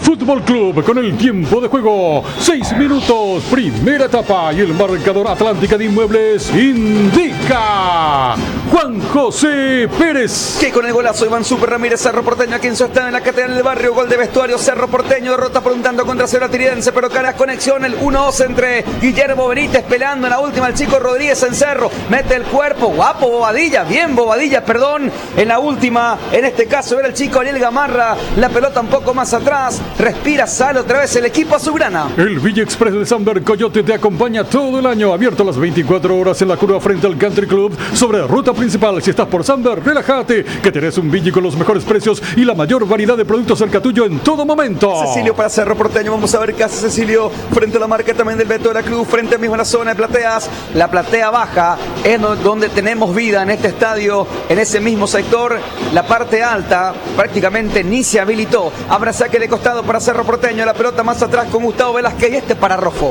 Fútbol Club con el tiempo de juego. 6 minutos, primera etapa. Y el marcador Atlántica de Inmuebles indica Juan José Pérez. Que con el golazo Iván Super Ramírez, Cerro Porteño, aquí en su estadio en la Catedral del Barrio. Gol de vestuario, Cerro Porteño derrota por un tanto contra cero a Tiridense, pero caras conexión, el 1-2 entre Guillermo Benítez peleando en la última, el chico Rodríguez en Cerro, mete el cuerpo, guapo Bobadilla, bien Bobadilla, perdón, en la última, en este caso era el chico Ariel Gamarra, la pelota un poco más atrás, respira, sale otra vez el equipo azulgrana. El Villa Express de Samber Coyote te acompaña todo el año, abierto a las 24 horas en la curva frente al Country Club, sobre ruta principal. Si estás por Samber, relájate, que tenés un Villa con los mejores precios y la mayor variedad de productos cerca tuyo en todo momento. Cecilio para Cerro Porteño, vamos a ver qué hace Cecilio frente a la marca también del Beto de la Cruz, frente a mismo la zona de plateas, la platea baja, es donde tenemos vida en este estadio, en ese mismo sector, la parte alta prácticamente ni se habilitó. Habrá saque de costado para Cerro Porteño, la pelota más atrás con Gustavo Velázquez y este para Rofo.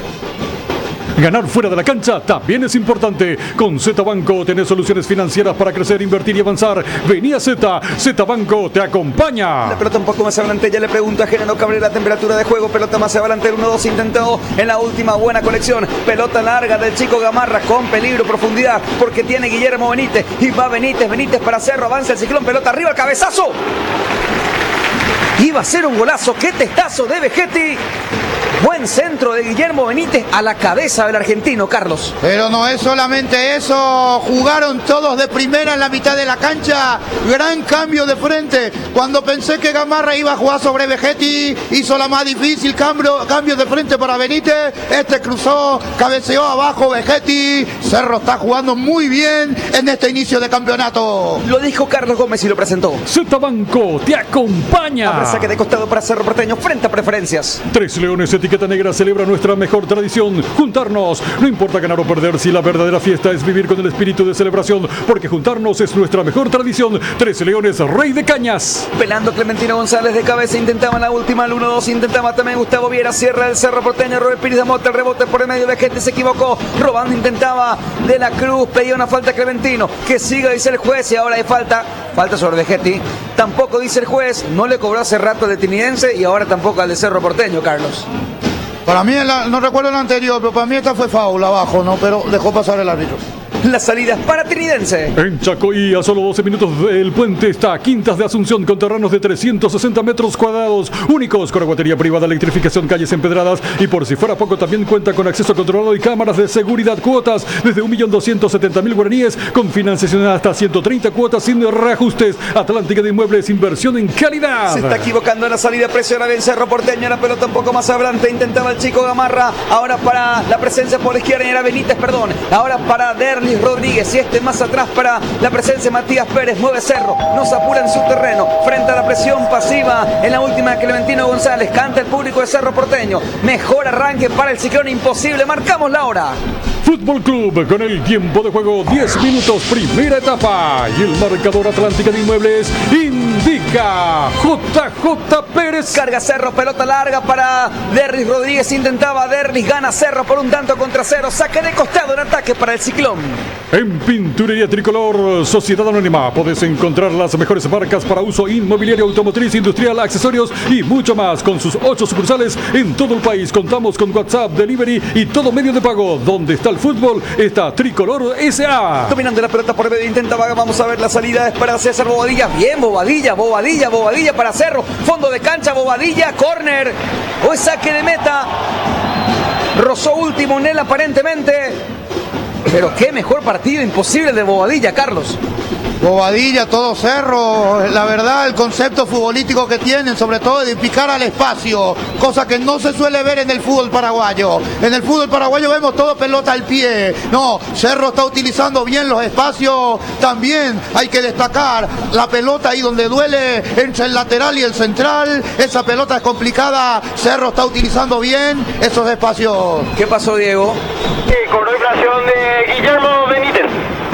Ganar fuera de la cancha también es importante. Con Z Banco tenés soluciones financieras para crecer, invertir y avanzar. Vení a Z Banco te acompaña. La pelota un poco más adelante, ya le pregunto a Genaro Cabrera, temperatura de juego, pelota más adelante, el 1-2 intentó en la última, buena conexión, pelota larga del chico Gamarra con peligro, profundidad, porque tiene Guillermo Benítez, y va Benítez para Cerro, avanza el ciclón, pelota arriba, el cabezazo. Iba a ser un golazo, qué testazo de Vegetti. Buen centro de Guillermo Benítez a la cabeza del argentino, Carlos. Pero no es solamente eso, jugaron todos de primera en la mitad de la cancha, gran cambio de frente. Cuando pensé que Gamarra iba a jugar sobre Vegetti, hizo la más difícil, cambio de frente para Benítez, este cruzó, cabeceó abajo Vegetti. Cerro está jugando muy bien en este inicio de campeonato. Lo dijo Carlos Gómez y lo presentó. Z Banco te acompaña. Habrá saque de costado para Cerro Porteño frente a preferencias. Tres Leones Etiqueta Negra celebra nuestra mejor tradición, juntarnos. No importa ganar o perder, si la verdadera fiesta es vivir con el espíritu de celebración, porque juntarnos es nuestra mejor tradición. Tres Leones, Rey de Cañas. Pelando Clementino González de cabeza, intentaba en la última, el 1-2, intentaba también Gustavo Viera, cierra el Cerro Porteño, Robert Pires de Mota, el rebote por el medio, Vegetti se equivocó, robando intentaba de la Cruz, pedía una falta a Clementino, que siga, dice el juez, y ahora hay falta sobre Vegetti, tampoco dice el juez, no le cobró hace rato de Tinidense y ahora tampoco al de Cerro Porteño, Carlos. Para mí, no recuerdo el anterior, pero para mí esta fue foul abajo, ¿no? Pero dejó pasar el árbitro. La salida es para Tinidense. En Chacoí, a solo 12 minutos del puente, está Quintas de Asunción, con terrenos de 360 metros cuadrados, únicos, con aguatería privada, electrificación, calles empedradas, y por si fuera poco, también cuenta con acceso controlado y cámaras de seguridad. Cuotas desde 1.270.000 guaraníes, con financiación hasta 130 cuotas sin reajustes. Atlántica de Inmuebles, inversión en calidad. Se está equivocando en la salida, presiona bien Cerro Porteño, la pelota un poco más adelante, intentaba el chico Gamarra, ahora para la presencia por la izquierda, era Benítez, perdón, ahora para Derlis Rodríguez, y este más atrás para la presencia de Matías Pérez, mueve Cerro, no se apura en su terreno, frente a la presión pasiva en la última de Clementino González, canta el público de Cerro Porteño, mejor arranque para el ciclón imposible, marcamos la hora. Fútbol Club con el tiempo de juego, 10 minutos, primera etapa, y el marcador Atlántica de Inmuebles indica JJ Pérez. Carga Cerro, pelota larga para Derlis Rodríguez, intentaba Derlis, gana Cerro por un tanto contra cero, saque de costado en ataque para el ciclón. En Pinturería Tricolor, Sociedad Anónima, podés encontrar las mejores marcas para uso inmobiliario, automotriz, industrial, accesorios y mucho más. Con sus 8 sucursales en todo el país, contamos con WhatsApp, delivery y todo medio de pago. Donde está el fútbol, está Tricolor S.A. Dominando la pelota por medio, intentaba, vamos a ver, la salida es para César Bobadilla, bien Bobadilla para Cerro, fondo de cancha, Bobadilla, córner, hoy saque de meta, rozó último en él aparentemente, pero qué mejor partido imposible de Bobadilla, Carlos. Bobadilla, todo Cerro, la verdad, el concepto futbolístico que tienen, sobre todo de picar al espacio, cosa que no se suele ver en el fútbol paraguayo. En el fútbol paraguayo vemos todo pelota al pie. No, Cerro está utilizando bien los espacios. También hay que destacar la pelota ahí donde duele, entre el lateral y el central. Esa pelota es complicada. Cerro está utilizando bien esos espacios. ¿Qué pasó, Diego? Cobró infracción de Guillermo Benítez.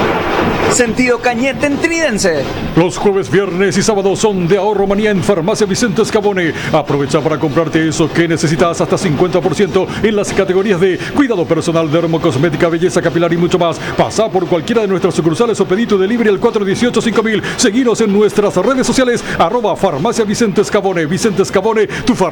Sentido Cañete en Tinidense. Los jueves, viernes y sábados son de Ahorro Manía en Farmacia Vicente Escabone. Aprovecha para comprarte eso que necesitas, hasta 50% en las categorías de cuidado personal, dermocosmética, belleza capilar y mucho más. Pasa por cualquiera de nuestras sucursales o pedito delivery al 418-5000. Seguinos en nuestras redes sociales, @Farmacia Vicente Escabone. Vicente Escabone, tu farmacia.